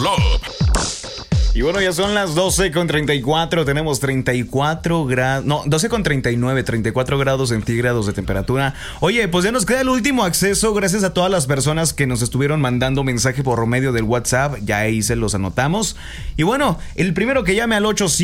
Club. Y bueno, ya son las 12:34, tenemos 34 grados, no, 12:39, 34 grados centígrados de temperatura. Oye, pues ya nos queda el último acceso, gracias a todas las personas que nos estuvieron mandando mensaje por medio del WhatsApp, ya ahí se los anotamos. Y bueno, el primero que llame al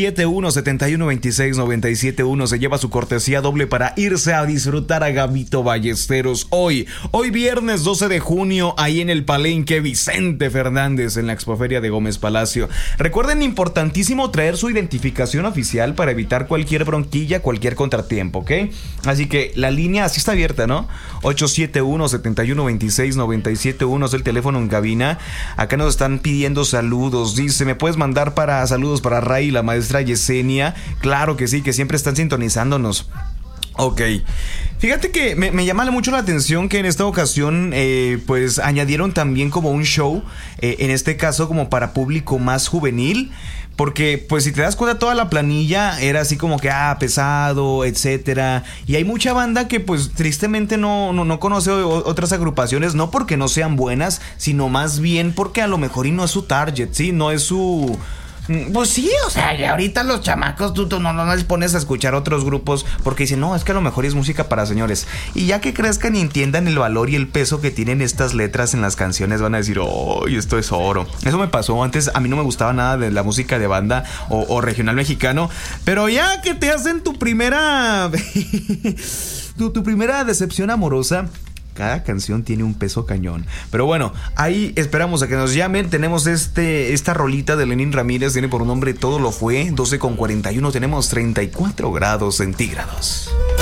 871-7126-971 se lleva su cortesía doble para irse a disfrutar a Gavito Ballesteros hoy viernes 12 de junio, ahí en el Palenque Vicente Fernández, en la Expoferia de Gómez Palacio. Recuerden, importantísimo traer su identificación oficial para evitar cualquier bronquilla, cualquier contratiempo, ¿ok? Así que la línea así está abierta, ¿no? 871-7126-971 es el teléfono en cabina. Acá nos están pidiendo saludos. Dice, ¿me puedes mandar saludos para Ray y la maestra Yesenia? Claro que sí, que siempre están sintonizándonos. Ok, fíjate que me llama mucho la atención que en esta ocasión pues añadieron también como un show, en este caso como para público más juvenil. Porque, pues, si te das cuenta, toda la planilla era así como que, pesado, etcétera. Y hay mucha banda que, pues, tristemente no conoce otras agrupaciones. No porque no sean buenas, sino más bien porque a lo mejor y no es su target, ¿sí? No es su... Pues sí, o sea, y ahorita los chamacos tú no les pones a escuchar otros grupos porque dicen, no, es que a lo mejor es música para señores. Y ya que crezcan y entiendan el valor y el peso que tienen estas letras en las canciones, van a decir, oh, esto es oro. Eso me pasó antes, a mí no me gustaba nada de la música de banda o regional mexicano, pero ya que te hacen tu primera tu primera decepción amorosa, cada canción tiene un peso cañón. Pero bueno, ahí esperamos a que nos llamen. Tenemos esta rolita de Lenín Ramírez, tiene por nombre Todo lo fue. 12:41, tenemos 34 grados centígrados.